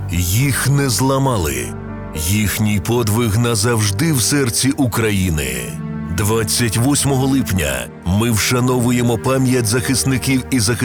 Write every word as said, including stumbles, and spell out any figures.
Їх не зламали. Їхній подвиг назавжди в серці України. двадцять восьмого липня ми вшановуємо пам'ять захисників і захисників